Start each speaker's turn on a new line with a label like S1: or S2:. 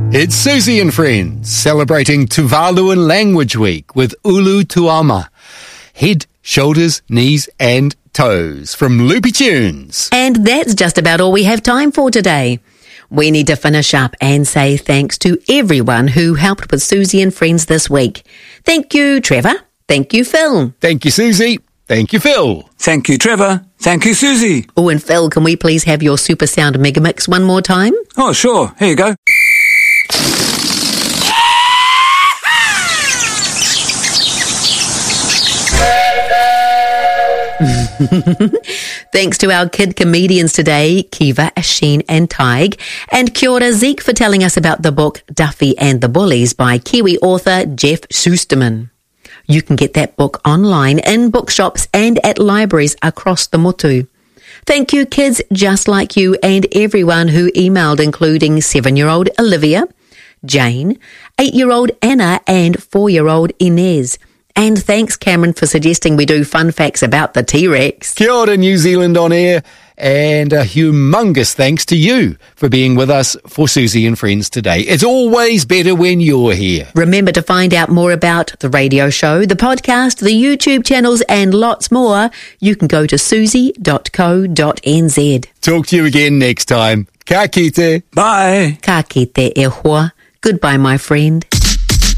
S1: It's Susie and Friends, celebrating Tuvaluan Language Week with Ulu Tuama. Head, shoulders, knees and toes from Loopy Tunes.
S2: And that's just about all we have time for today. We need to finish up and say thanks to everyone who helped with Susie and Friends this week. Thank you, Trevor. Thank you, Phil.
S1: Thank you, Susie. Thank you, Phil.
S3: Thank you, Trevor. Thank you, Susie.
S2: Oh, and Phil, can we please have your Super Sound Megamix one more time?
S3: Oh, sure. Here you go.
S2: Thanks to our kid comedians today, Kiva, Asheen and Tig. And kia ora Zeke for telling us about the book Duffy and the Bullies by Kiwi author Jeff Schusterman. You can get that book online in bookshops and at libraries across the motu. Thank you kids just like you and everyone who emailed, including 7-year-old Olivia, Jane, 8-year-old Anna and 4-year-old Inez. And thanks, Cameron, for suggesting we do fun facts about the T-Rex.
S1: Kia ora, New Zealand on air. And a humongous thanks to you for being with us for Susie and Friends today. It's always better when you're here.
S2: Remember to find out more about the radio show, the podcast, the YouTube channels, and lots more. You can go to susie.co.nz.
S1: Talk to you again next time. Ka kite.
S3: Bye.
S2: Ka kite e hoa. Goodbye, my friend.